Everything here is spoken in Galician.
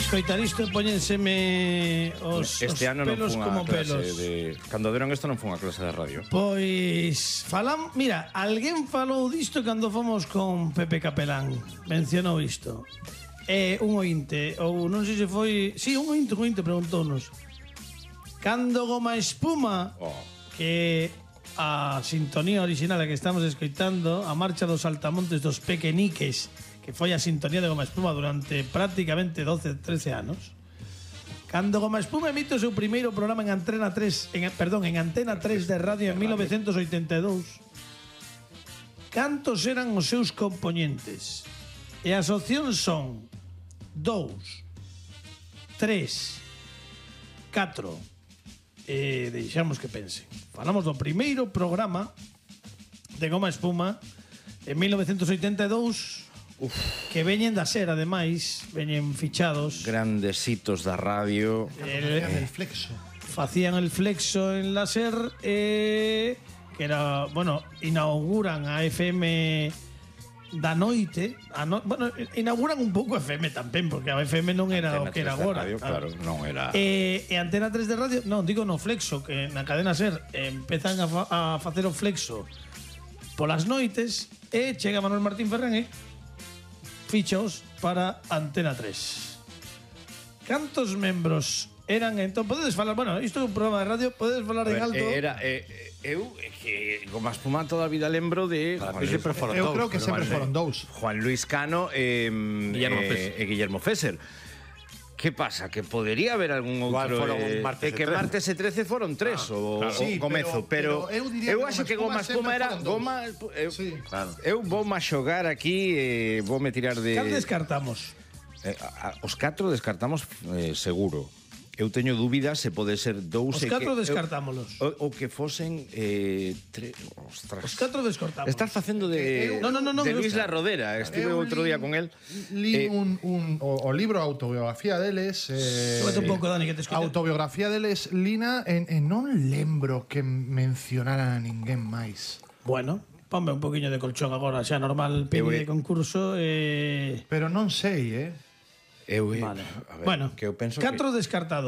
escoitar isto e poñenseme os ano non pelos fun como a clase pelos. Cando deron isto non fun a clase de radio. Pois mira, alguén falou disto cando fomos con Pepe Capelán. Mencionou isto. Un ointe, ou non sei se foi, si, un ointe preguntounos. Cando Goma Espuma, que a sintonía original que estamos escoitando, a marcha dos saltamontes dos pequeniques, que foi a sintonía de Goma Espuma durante prácticamente 12-13 anos. Cando Goma Espuma emite o seu primeiro programa en Antena 3, en Antena 3 de radio en 1982, cantos eran os seus componentes? E as opcións son 2, 3, 4. Deixamos que pense. Falamos do primeiro programa de Goma Espuma en 1982. Que veñen da SER, ademais, veñen fichados. Grandes hitos da radio. El flexo. Facían el flexo en la SER, que era, bueno, inauguran a FM da noite. Bueno, inauguran un pouco a FM tamén, porque a FM non era o que era agora. Claro, non era. E Antena 3 de radio, non, digo no flexo, que na cadena SER empezan a facer o flexo polas noites, e chega Manuel Martín Ferrán fichos para Antena 3. Cantos membros eran entón? Podedes falar, bueno, isto é un programa de radio, podedes falar en alto. Eu que Goma Espuma toda a vida lembro de Eu creo que sempre foron dous. Juan Luis Cano e Guillermo Fesser. Que pasa? Que podería haber algún outro que martes e 13 foron 3 o comezo, pero eu acho que Goma Espuma era Goma. Eu vou má xogar aquí e vou me tirar de. Cal descartamos? Os 4 descartamos seguro. Eu teño dúbidas se pode ser 2. Os 4 descartámolos. O que fosen 3. Ostras. Os 4 descartamos. Estás facendo de Luis La Rodera. Estive outro día con él. O libro autobiografía deles. Súbete un pouco, Dani, que te escoito. Autobiografía deles, Lina, non lembro que mencionaran a ninguén máis. Bueno, ponme un poquinho de colchón agora, xa normal, pide de concurso. Pero non sei, Vale. A ver, Bueno, que eu penso 4 descartados.